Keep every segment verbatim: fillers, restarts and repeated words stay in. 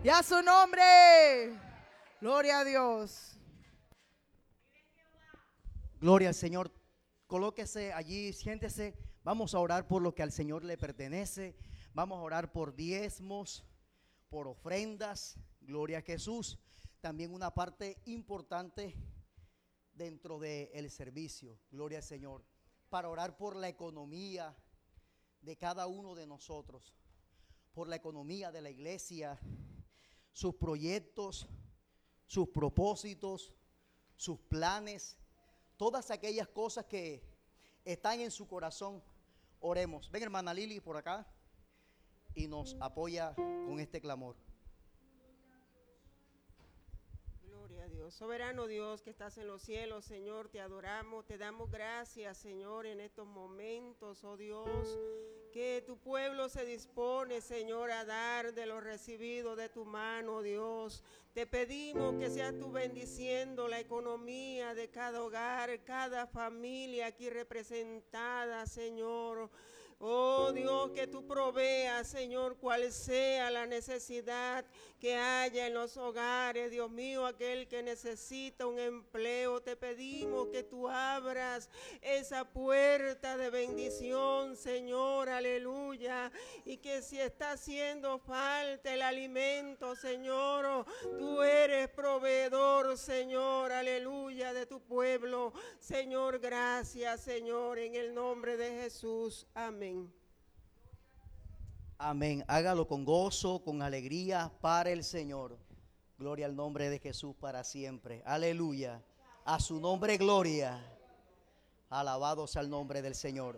Y a su nombre. Gloria a Dios. Gloria al Señor. Colóquese allí, siéntese. Vamos a orar por lo que al Señor le pertenece. Vamos a orar por diezmos, por ofrendas. Gloria a Jesús. También una parte importante dentro del servicio. Gloria al Señor. Para orar por la economía de cada uno de nosotros. Por la economía de la iglesia. Sus proyectos, sus propósitos, sus planes. Todas aquellas cosas que están en su corazón. Oremos. Ven, hermana Lili, por acá. Y nos apoya con este clamor. Gloria a Dios. Soberano Dios que estás en los cielos, Señor, te adoramos, te damos gracias, Señor, en estos momentos, oh Dios, que tu pueblo se dispone, Señor, a dar de lo recibido de tu mano, Dios. Te pedimos que seas tú bendiciendo la economía de cada hogar, cada familia aquí representada, Señor. Oh Dios, que tú proveas, Señor, cual sea la necesidad que haya en los hogares, Dios mío, aquel que necesita un empleo, te pedimos que tú abras esa puerta de bendición, Señor, aleluya, y que si está haciendo falta el alimento, Señor, tú eres proveedor, Señor, aleluya, de tu pueblo, Señor, gracias, Señor, en el nombre de Jesús, amén. Amén. Hágalo con gozo, con alegría para el Señor. Gloria al nombre de Jesús para siempre. Aleluya. A su nombre gloria. Alabados al nombre del Señor.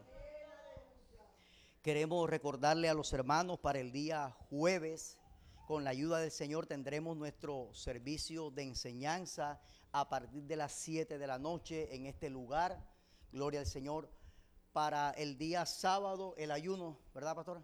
Queremos recordarle a los hermanos para el día jueves, con la ayuda del Señor tendremos nuestro servicio de enseñanza a partir de las siete de la noche en este lugar. Gloria al Señor. Para el día sábado el ayuno, ¿verdad, pastora?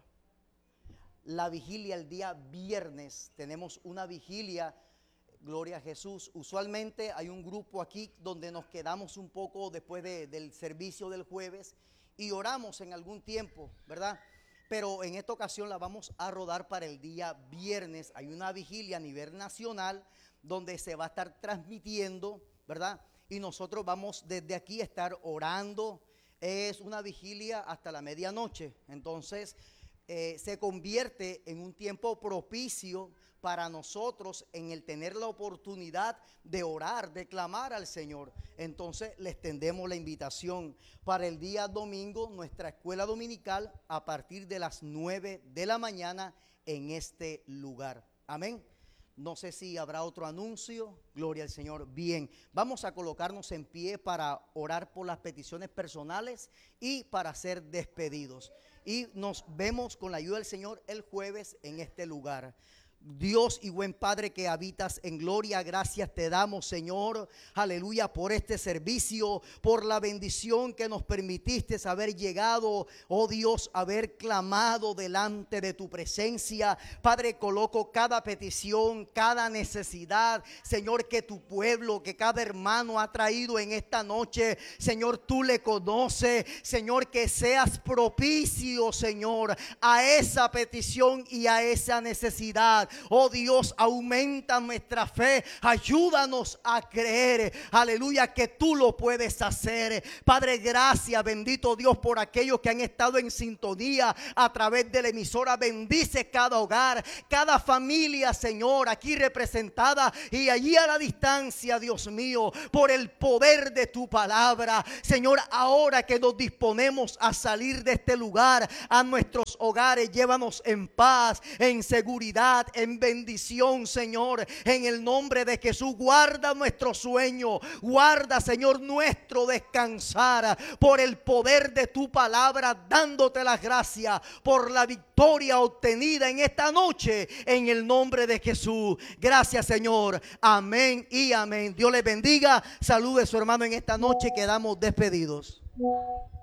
La vigilia el día viernes, tenemos una vigilia, gloria a Jesús. Usualmente hay un grupo aquí donde nos quedamos un poco después de, del servicio del jueves y oramos en algún tiempo, ¿verdad? Pero en esta ocasión la vamos a rodar para el día viernes. Hay una vigilia a nivel nacional donde se va a estar transmitiendo, ¿verdad? Y nosotros vamos desde aquí a estar orando. Es una vigilia hasta la medianoche, entonces eh, se convierte en un tiempo propicio para nosotros en el tener la oportunidad de orar, de clamar al Señor. Entonces les tendemos la invitación para el día domingo, nuestra escuela dominical a partir de las nueve de la mañana en este lugar. Amén. No sé si habrá otro anuncio. Gloria al Señor. Bien, vamos a colocarnos en pie para orar por las peticiones personales y para ser despedidos. Y nos vemos con la ayuda del Señor el jueves en este lugar. Dios y buen Padre que habitas en gloria, gracias te damos, Señor, aleluya, por este servicio, por la bendición que nos permitiste haber llegado, oh Dios, haber clamado delante de tu presencia. Padre, coloco cada petición, cada necesidad, Señor, que tu pueblo, que cada hermano ha traído en esta noche, Señor, tú le conoces, Señor, que seas propicio, Señor, a esa petición y a esa necesidad. Oh Dios, aumenta nuestra fe, ayúdanos a creer, aleluya, que tú lo puedes hacer. Padre, gracias, bendito Dios, por aquellos que han estado en sintonía a través de la emisora. Bendice cada hogar, cada familia, Señor, aquí representada y allí a la distancia, Dios mío, por el poder de tu palabra. Señor, ahora que nos disponemos a salir de este lugar a nuestros hogares, llévanos en paz, en seguridad, en bendición, Señor, en el nombre de Jesús. Guarda nuestro sueño, guarda, Señor, nuestro descansar por el poder de tu palabra, dándote las gracias por la victoria obtenida en esta noche en el nombre de Jesús. Gracias, Señor, amén y amén. Dios les bendiga. Salude a su hermano en esta noche. Quedamos despedidos.